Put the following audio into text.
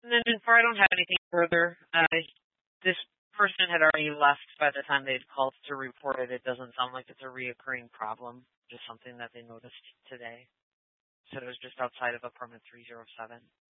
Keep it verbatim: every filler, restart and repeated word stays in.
And then before I don't have anything further, uh, this person had already left by the time they'd called to report it. It doesn't sound like it's a reoccurring problem, just something that they noticed today. So it was just outside of apartment three oh seven.